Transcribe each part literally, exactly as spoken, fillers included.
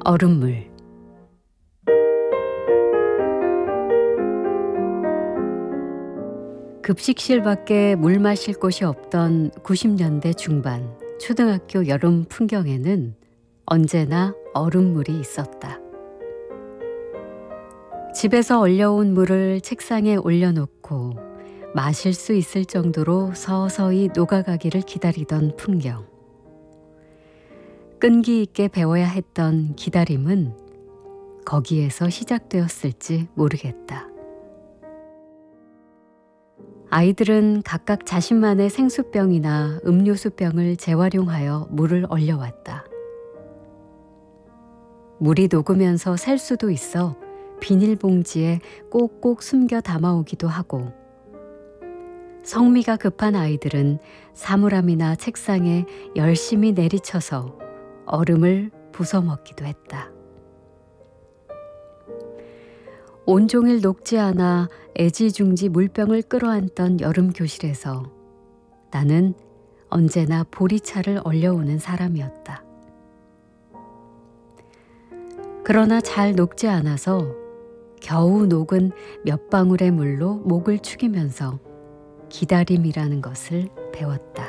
얼음물. 급식실 밖에 물 마실 곳이 없던 구십 년대 중반 초등학교 여름 풍경에는 언제나 얼음물이 있었다. 집에서 얼려온 물을 책상에 올려놓고 마실 수 있을 정도로 서서히 녹아가기를 기다리던 풍경. 끈기 있게 배워야 했던 기다림은 거기에서 시작되었을지 모르겠다. 아이들은 각각 자신만의 생수병이나 음료수병을 재활용하여 물을 얼려왔다. 물이 녹으면서 셀 수도 있어 비닐봉지에 꼭꼭 숨겨 담아오기도 하고, 성미가 급한 아이들은 사물함이나 책상에 열심히 내리쳐서 얼음을 부숴먹기도 했다. 온종일 녹지 않아 애지중지 물병을 끌어안던 여름 교실에서 나는 언제나 보리차를 얼려오는 사람이었다. 그러나 잘 녹지 않아서 겨우 녹은 몇 방울의 물로 목을 축이면서 기다림이라는 것을 배웠다.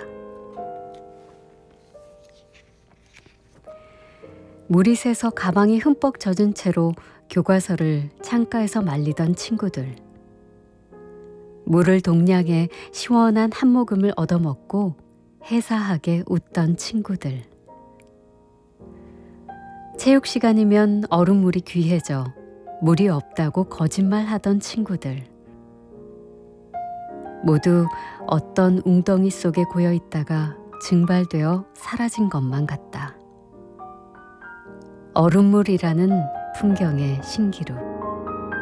물이 새서 가방이 흠뻑 젖은 채로 교과서를 창가에서 말리던 친구들. 물을 동량해 시원한 한 모금을 얻어먹고 해사하게 웃던 친구들. 체육 시간이면 얼음물이 귀해져 물이 없다고 거짓말하던 친구들. 모두 어떤 웅덩이 속에 고여 있다가 증발되어 사라진 것만 같다. 얼음물이라는 풍경의 신기루.